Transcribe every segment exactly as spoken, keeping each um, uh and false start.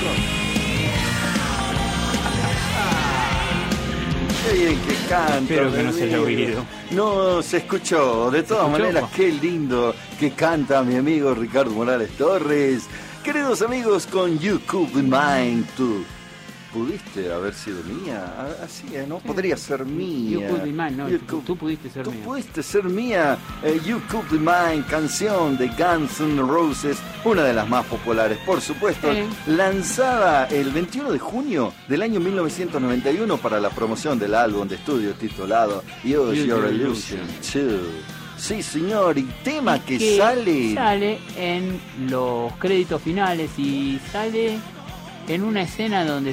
Qué bien que canta. Espero que no se haya oído. No, se escuchó. De todas maneras, qué lindo que canta mi amigo Ricardo Morales Torres. Queridos amigos, con You Could Be Mine, tú pudiste haber sido mía. Así es, ¿no? Podría ser mía. You Could Be Mine, no, You tú, could, tú pudiste ser tú mía. Tú pudiste ser mía. Eh, You Could Be Mine, canción de Guns N' Roses, una de las más populares, por supuesto, sí. Lanzada el veintiuno de junio del año mil novecientos noventa y uno para la promoción del álbum de estudio titulado Use Your Illusion two. Sí, señor, y tema que, que sale... Sale en los créditos finales y sale en una escena donde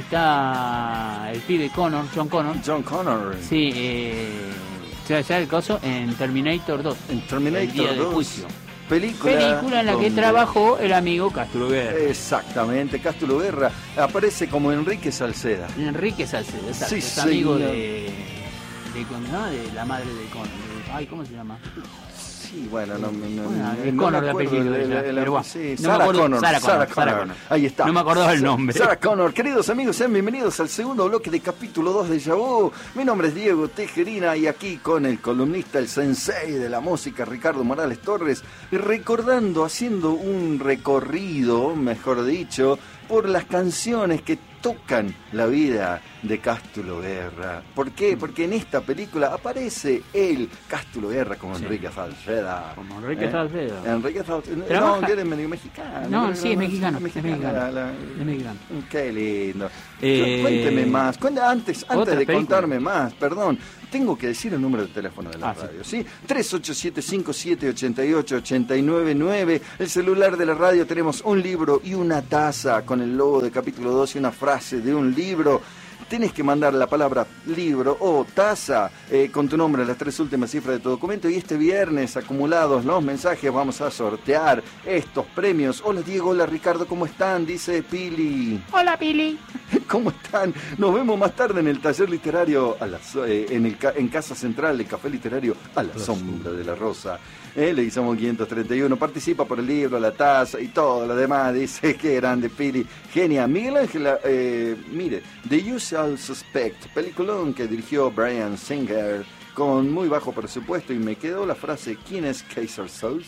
está el pibe Connor, John Connor. John Connor. Sí, eh, ya, ya el caso en Terminator dos. En Terminator el día dos. De juicio. Película, Película en la donde... que trabajó el amigo Cástulo Guerra. Exactamente, Cástulo Guerra aparece como Enrique Salceda. Enrique Salceda, exacto. Sí, es amigo señor. de, de, ¿no? de la madre de Connor. Ay, ¿cómo se llama? Sí, bueno, no, no, bueno, no, es no Connor me de acuerdo apellido. el- el- el- pero bueno, sí, no me Sarah acuerdo- Connor, Sarah Sarah Connor, Sarah Connor. Connor. Ahí está. No me acordaba el nombre. Sarah Connor. Queridos amigos, sean bienvenidos al segundo bloque de capítulo dos de Yabú. Mi nombre es Diego Tejerina y aquí con el columnista, el sensei de la música, Ricardo Morales Torres, recordando, haciendo un recorrido, mejor dicho, por las canciones que tocan la vida de Cástulo Guerra. ¿Por qué? Porque en esta película aparece él, Cástulo Guerra, como Sí. Enrique Salceda. Como Enrique ¿Eh? Salceda. Enrique Salceda. Trabaja- No, que eres medio mexicano. No, Creo sí, que es mexicano, es mexicana mexicano. la- la- Es mexicano. Qué lindo. Eh, Cuénteme más. Cuéntame antes, antes otra de película. contarme más, perdón. Tengo que decir el número de teléfono de la Ah, sí. radio, ¿sí? tres ocho siete, cinco siete, ocho ocho, ocho nueve nueve. El celular de la radio, tenemos un libro y una taza con el logo de capítulo dos y una frase de un libro. Tenés que mandar la palabra libro o taza eh, con tu nombre, las tres últimas cifras de tu documento. Y este viernes, acumulados los mensajes, vamos a sortear estos premios. Hola Diego, hola Ricardo, ¿cómo están? Dice Pili. Hola, Pili. ¿Cómo están? Nos vemos más tarde en el taller literario, a la, so- eh, en, el, ca- en Casa Central, el Café Literario, a la sombra de la rosa. Eh, le hicimos quinientos treinta y uno, participa por el libro, la taza y todo lo demás. Dice que grande, Pili. Genia. Miguel Ángel, eh, mire, The Usual Suspect, peliculón que dirigió Bryan Singer con muy bajo presupuesto, y me quedó la frase, ¿quién es Kaiser Souls?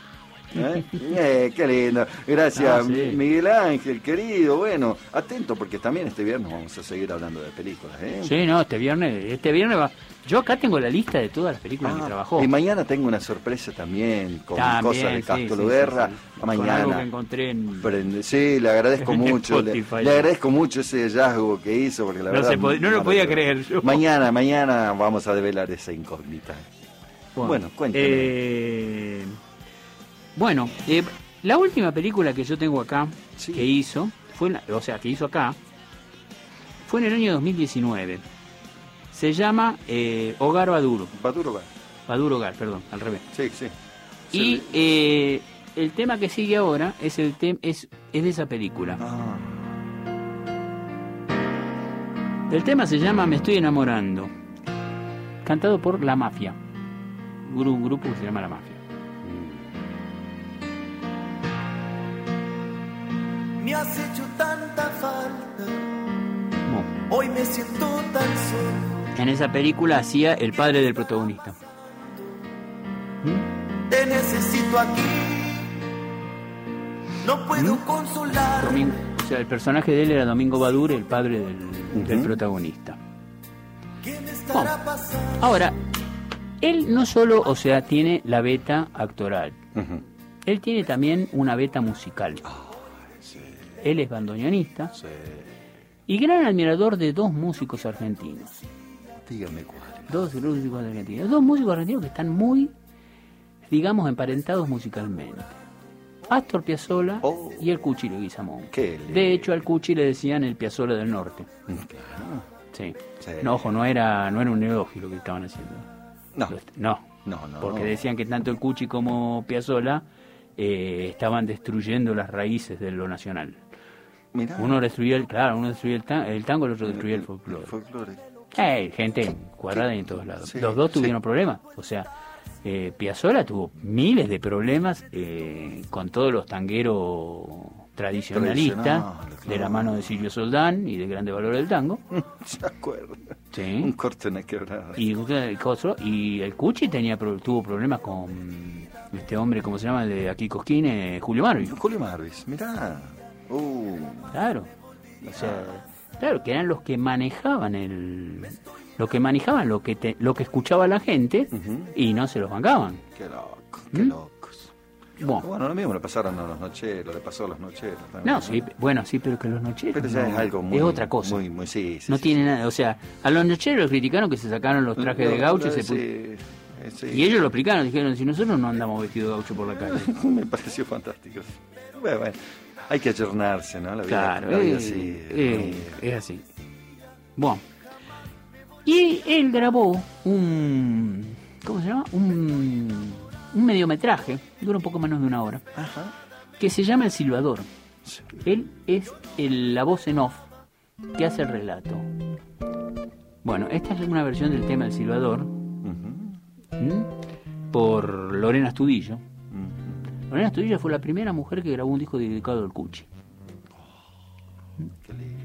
¿Eh? Eh, qué lindo, gracias. Ah, sí. Miguel Ángel, querido. Bueno, atento porque también este viernes vamos a seguir hablando de películas, ¿eh? Sí, no, este viernes, este viernes va. Yo acá tengo la lista de todas las películas Ah, que trabajó. y mañana tengo una sorpresa también con También, cosas de sí, Cástulo sí, Guerra. sí, sí. Con Mañana. algo que encontré en... Prende- Sí, le agradezco en mucho. Le, Spotify. le agradezco mucho ese hallazgo que hizo porque la No verdad. se pod- no lo podía creer yo. Mañana, mañana vamos a develar esa incógnita. Bueno, cuéntame. eh, bueno, eh, la última película que yo tengo acá, Sí. que hizo, fue en la- o sea, que hizo acá, fue en el año dos mil diecinueve. Se llama eh, Hogar Baduro. Baduro va. Baduro Hogar, perdón, al revés. Sí, sí. Y Sí. eh, el tema que sigue ahora es el tem es, es de esa película. Ah, El tema se llama Me estoy enamorando, cantado por La Mafia, un gru- un grupo que se llama La Mafia. Me has hecho tanta falta, Bueno, hoy me siento tan solo. en esa película hacía el padre del protagonista. ¿Mm? Te necesito aquí, no puedo consolar. Domingo, o sea, el personaje de él era Domingo Badure, el padre del, del Ujú. protagonista. ¿Qué me estará pasando? Ahora, él no solo, o sea, tiene la beta actoral, ujú. él tiene también una beta musical. Él es bandoneonista Sí. y gran admirador de dos músicos argentinos. Dígame cuál. Dos músicos argentinos. Dos músicos argentinos que están muy, digamos, emparentados musicalmente. Astor Piazzolla Oh. y el Cuchi Leguizamón. Qué lindo. De hecho, al Cuchi le decían el Piazzolla del Norte. Claro. Sí. Sí. No, ojo, no era, no era un elogio lo que estaban haciendo. No. Los- No. No, no. Porque decían que tanto el Cuchi como Piazzolla eh, estaban destruyendo las raíces de lo nacional. Mirá. Uno destruía el, claro, uno destruía el, ta- el tango, el otro destruía el folclore. El folclore. Eh, gente cuadrada en todos lados. Sí, Los dos sí. tuvieron problemas. O sea, eh, Piazzolla tuvo miles de problemas eh, con todos los tangueros tradicionalistas. Tradicional, de la mano de Silvio Soldán y de Grande Valor del Tango. Se acuerdo. Sí. Un corte en la quebrada. Y, el coso, y el Cuchi tenía, pro- tuvo problemas con este hombre, ¿cómo se llama? El de aquí Cosquín, eh, Julio Marvis. Julio Marvis, mirá. Uh, Claro. O sea, claro, que eran los que manejaban el... Lo que manejaban, lo que te, lo que escuchaba la gente, Ujú. y no se los bancaban. qué loco, qué ¿Mm? locos. Bueno, Bueno, lo mismo le pasaron a los nocheros, le pasó a los nocheros también. no, sí, bueno, sí, pero que los nocheros Pero ya no, es algo muy... es otra cosa. Muy, muy, sí, sí, no sí, tiene sí. nada, o sea, a los nocheros los criticaron que se sacaron los trajes de Lo- gaucho, lo- se pu- sí, eh, sí. y ellos lo explicaron, dijeron, si nosotros no andamos vestidos de gaucho por la calle. Me pareció fantástico. Bueno, bueno, hay que ayornarse, ¿no? La vida, Claro, la vida eh, así, eh, muy- es así. Bueno, y él grabó un, ¿cómo se llama? Un, un mediometraje, dura un poco menos de una hora, Ajá. que se llama El Silbador. Sí. Él es el- la voz en off que hace el relato. Bueno, esta es una versión del tema El Silbador, Ujú, ¿m? por Lorena Astudillo. ujú. Lorena Astudillo fue la primera mujer que grabó un disco dedicado al Cuchi. Qué lindo.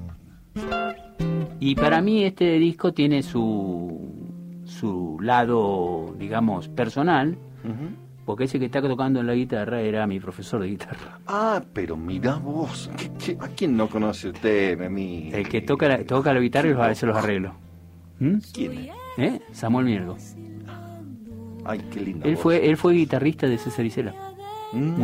Y para mí este disco tiene su, su lado, digamos, personal, Ujú. porque ese que está tocando en la guitarra era mi profesor de guitarra. Ah, pero mirá vos, ¿qué- qué- ¿a quién no conoce usted, Memi? El que toca la, toca la guitarra y los, se los arreglo. ¿Mm? ¿Quién es? ¿Eh? Samuel Miergo. Ay, qué lindo. Él fue, él fue guitarrista de César Isela. ¿Mm?